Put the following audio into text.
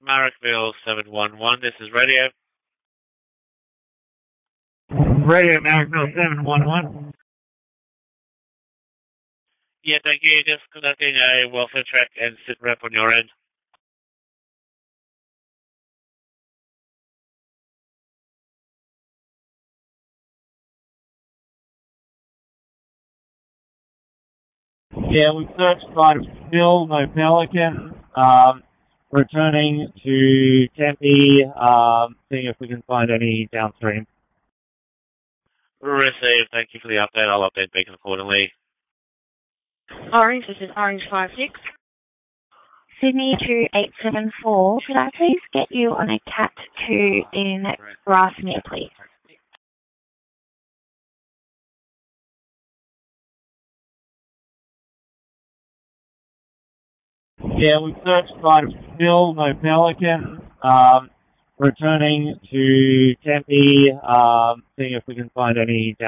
Marrickville 711, this is radio. Radio Marrickville 711. Yeah, thank you. Just conducting a welfare check and sit rep on your end. Yeah, we've searched quite still, no Pelican. Returning to Tempe, seeing if we can find any downstream. Received. Thank you for the update. I'll update Beacon accordingly. Orange, this is Orange 56. Sydney 2874. Could I please get you on a Cat 2 in Grasmere, please? Yeah, we've searched quite still, no Pelican. Returning to Tempe, seeing if we can find any